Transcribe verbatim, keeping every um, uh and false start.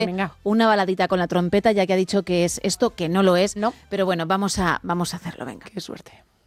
Venga. Una baladita con la trompeta, ya que ha dicho que es esto, que no lo es. No. Pero bueno, vamos a, vamos a hacerlo, venga. Qué suerte.